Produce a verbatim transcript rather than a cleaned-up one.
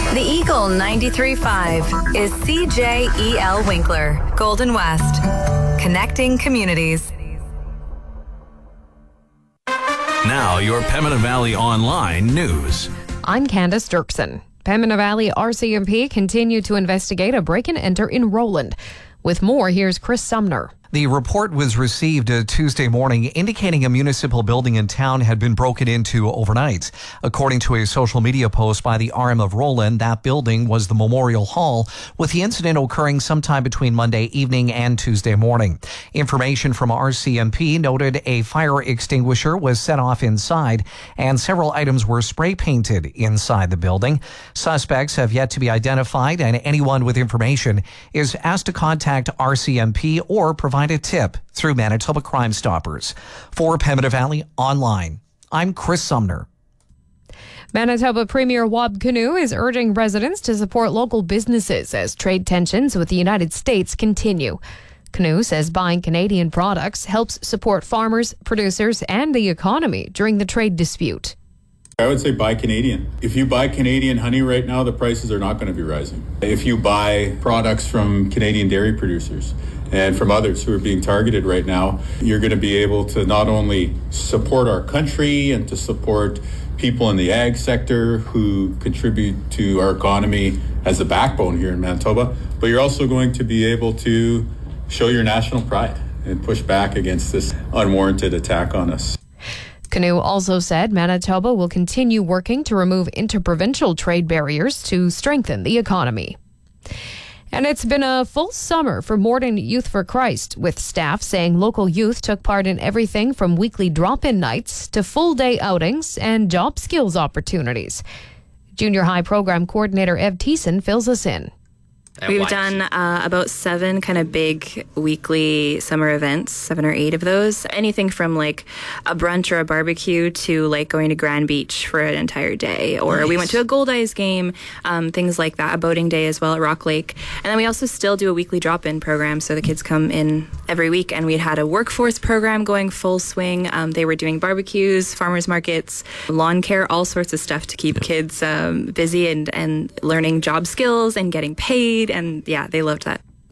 The Eagle ninety-three point five is C J E L Winkler, Golden West. Connecting communities. Now, your Pembina Valley Online news. I'm Candace Dirksen. Pembina Valley R C M P continue to investigate a break-and-enter in Roland. With more, here's Chris Sumner. The report was received uh, Tuesday morning indicating a municipal building in town had been broken into overnight. According to a social media post by the R M of Roland, that building was the Memorial Hall, with the incident occurring sometime between Monday evening and Tuesday morning. Information from R C M P noted a fire extinguisher was set off inside and several items were spray painted inside the building. Suspects have yet to be identified, and anyone with information is asked to contact R C M P or provide a tip through Manitoba Crime Stoppers. For Pembina Valley Online, I'm Chris Sumner. Manitoba Premier Wab Kinew is urging residents to support local businesses as trade tensions with the United States continue. Kinew says buying Canadian products helps support farmers, producers, and the economy during the trade dispute. I would say buy Canadian. If you buy Canadian honey right now, the prices are not going to be rising. If you buy products from Canadian dairy producers and from others who are being targeted right now, you're going to be able to not only support our country and to support people in the ag sector who contribute to our economy as a backbone here in Manitoba, but you're also going to be able to show your national pride and push back against this unwarranted attack on us. Kinew also said Manitoba will continue working to remove interprovincial trade barriers to strengthen the economy. And it's been a full summer for Morden Youth for Christ, with staff saying local youth took part in everything from weekly drop-in nights to full-day outings and job skills opportunities. Junior High Program Coordinator Ev Thiessen fills us in. We've done uh, about seven kind of big weekly summer events, seven or eight of those. Anything from like a brunch or a barbecue to like going to Grand Beach for an entire day. Or nice. We went to a Goldeyes game, um, things like that, a boating day as well at Rock Lake. And then we also still do a weekly drop-in program. So the kids come in every week, and we had a workforce program going full swing. Um, they were doing barbecues, farmers markets, lawn care, all sorts of stuff to keep kids um, busy and, and learning job skills and getting paid. And yeah, they loved that.